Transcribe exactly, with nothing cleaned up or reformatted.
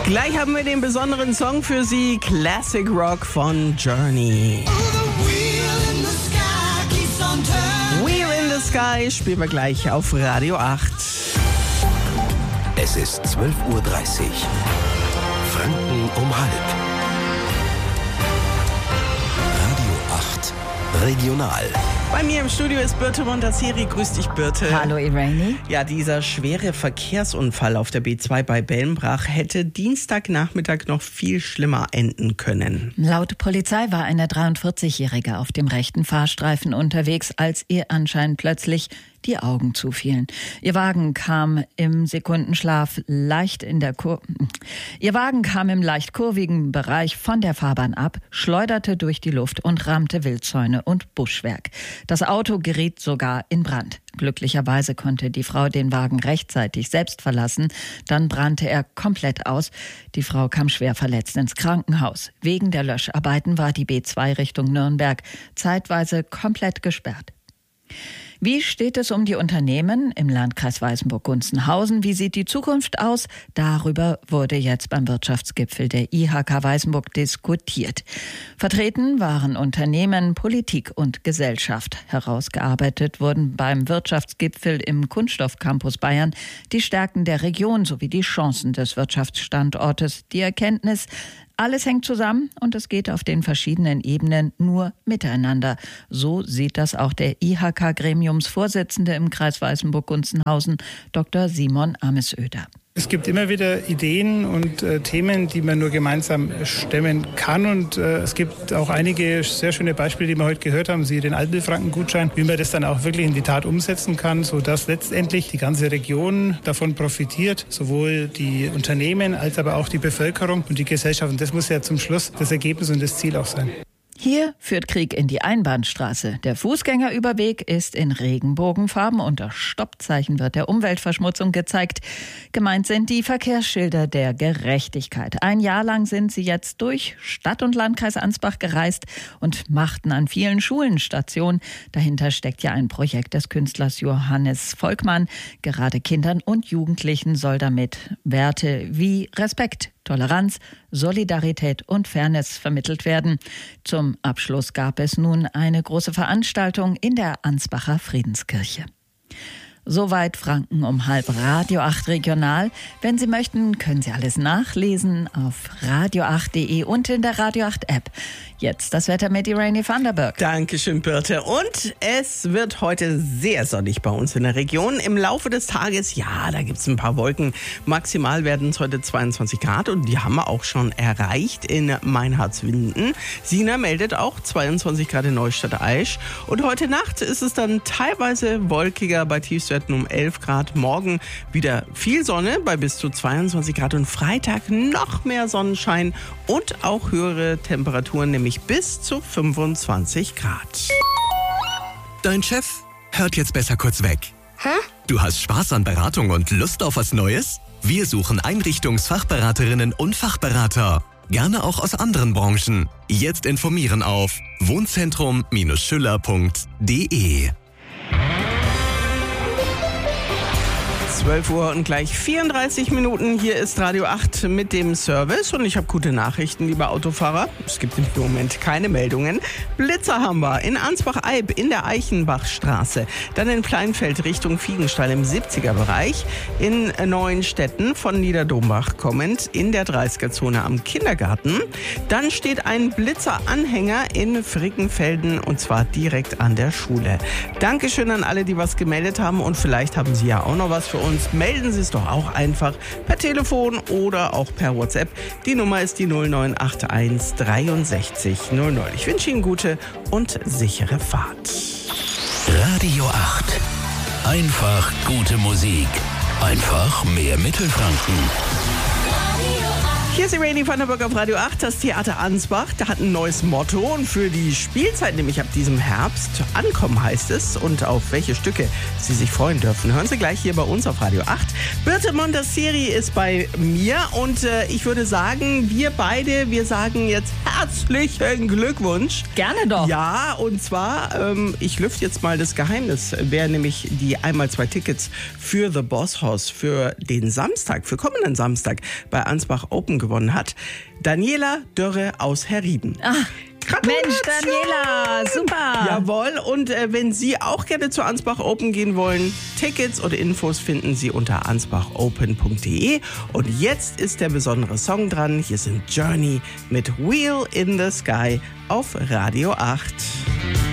Gleich haben wir den besonderen Song für Sie, Classic Rock von Journey. Wheel in the Sky spielen wir gleich auf Radio acht. Es ist zwölf Uhr dreißig. Franken um halb. Radio acht Regional. Bei mir im Studio ist Birte Montasseri. Grüß dich, Birte. Hallo, Irene. Ja, dieser schwere Verkehrsunfall auf der B zwei bei Bellenbrach hätte Dienstagnachmittag noch viel schlimmer enden können. Laut Polizei war eine dreiundvierzigjährige auf dem rechten Fahrstreifen unterwegs, als ihr anscheinend plötzlich die Augen zufielen. Ihr Wagen kam im Sekundenschlaf leicht in der Kur- Ihr Wagen kam im leicht kurvigen Bereich von der Fahrbahn ab, schleuderte durch die Luft und rammte Wildzäune und Buschwerk. Das Auto geriet sogar in Brand. Glücklicherweise konnte die Frau den Wagen rechtzeitig selbst verlassen. Dann brannte er komplett aus. Die Frau kam schwer verletzt ins Krankenhaus. Wegen der Löscharbeiten war die B zwei Richtung Nürnberg zeitweise komplett gesperrt. Wie steht es um die Unternehmen im Landkreis Weißenburg-Gunzenhausen? Wie sieht die Zukunft aus? Darüber wurde jetzt beim Wirtschaftsgipfel der I H K Weißenburg diskutiert. Vertreten waren Unternehmen, Politik und Gesellschaft. Herausgearbeitet wurden beim Wirtschaftsgipfel im Kunststoffcampus Bayern die Stärken der Region sowie die Chancen des Wirtschaftsstandortes. Die Erkenntnis: alles hängt zusammen und es geht auf den verschiedenen Ebenen nur miteinander. So sieht das auch der I H K-Gremiumsvorsitzende im Kreis Weißenburg-Gunzenhausen, Doktor Simon Amesöder. Es gibt immer wieder Ideen und äh, Themen, die man nur gemeinsam stemmen kann. Und äh, es gibt auch einige sehr schöne Beispiele, die wir heute gehört haben, wie den Altmühlfranken-Gutschein, wie man das dann auch wirklich in die Tat umsetzen kann, sodass letztendlich die ganze Region davon profitiert, sowohl die Unternehmen als aber auch die Bevölkerung und die Gesellschaft. Und das muss ja zum Schluss das Ergebnis und das Ziel auch sein. Hier führt Krieg in die Einbahnstraße. Der Fußgängerüberweg ist in Regenbogenfarben. Unter Stoppzeichen wird der Umweltverschmutzung gezeigt. Gemeint sind die Verkehrsschilder der Gerechtigkeit. Ein Jahr lang sind sie jetzt durch Stadt und Landkreis Ansbach gereist und machten an vielen Schulen Station. Dahinter steckt ja ein Projekt des Künstlers Johannes Volkmann. Gerade Kindern und Jugendlichen soll damit Werte wie Respekt, Toleranz, Solidarität und Fairness vermittelt werden. Zum Abschluss gab es nun eine große Veranstaltung in der Ansbacher Friedenskirche. Soweit Franken um halb, Radio acht Regional. Wenn Sie möchten, können Sie alles nachlesen auf radio acht punkt de und in der Radio acht App. Jetzt das Wetter mit Irene Vanderberg. Dankeschön, Birte. Und es wird heute sehr sonnig bei uns in der Region. Im Laufe des Tages, ja, da gibt es ein paar Wolken. Maximal werden es heute zweiundzwanzig Grad und die haben wir auch schon erreicht in Meinhardswinden. Sina meldet auch zweiundzwanzig Grad in Neustadt-Aisch. Und heute Nacht ist es dann teilweise wolkiger bei Tiefstwerten um elf Grad. Morgen wieder viel Sonne bei bis zu zweiundzwanzig Grad und Freitag noch mehr Sonnenschein und auch höhere Temperaturen, nämlich bis zu fünfundzwanzig Grad. Dein Chef hört jetzt besser kurz weg. Hä? Du hast Spaß an Beratung und Lust auf was Neues? Wir suchen Einrichtungsfachberaterinnen und Fachberater. Gerne auch aus anderen Branchen. Jetzt informieren auf wohnzentrum Schüller punkt de. zwölf Uhr und gleich vierunddreißig Minuten. Hier ist Radio acht mit dem Service und ich habe gute Nachrichten, liebe Autofahrer. Es gibt im Moment keine Meldungen. Blitzer haben wir in Ansbach-Eib in der Eichenbachstraße. Dann in Pleinfeld Richtung Fiegenstall im siebziger Bereich. In Neuenstetten von Niederdombach kommend in der dreißiger-Zone am Kindergarten. Dann steht ein Blitzeranhänger in Frickenfelden und zwar direkt an der Schule. Dankeschön an alle, die was gemeldet haben und vielleicht haben Sie ja auch noch was für uns. Melden Sie es doch auch einfach per Telefon oder auch per WhatsApp. Die Nummer ist die null neun acht eins dreiundsechzig null null. Ich wünsche Ihnen gute und sichere Fahrt. Radio acht. Einfach gute Musik. Einfach mehr Mittelfranken. Radio acht. Hier ist Irene von der Burg auf Radio acht, das Theater Ansbach. Da hat ein neues Motto und für die Spielzeit, nämlich ab diesem Herbst, Ankommen heißt es. Und auf welche Stücke Sie sich freuen dürfen, hören Sie gleich hier bei uns auf Radio acht. Birte Montasseri ist bei mir und äh, ich würde sagen, wir beide, wir sagen jetzt herzlichen Glückwunsch. Gerne doch. Ja, und zwar, ähm, ich lüfte jetzt mal das Geheimnis, wer nämlich die einmal zwei Tickets für The Boss House für den Samstag, für kommenden Samstag bei Ansbach Open gewonnen hat. Daniela Dörre aus Herrieden. Ach, Mensch, Daniela, super. Jawohl, und äh, wenn Sie auch gerne zu Ansbach Open gehen wollen, Tickets oder Infos finden Sie unter ansbachopen punkt de. Und jetzt ist der besondere Song dran. Hier sind Journey mit Wheel in the Sky auf Radio acht.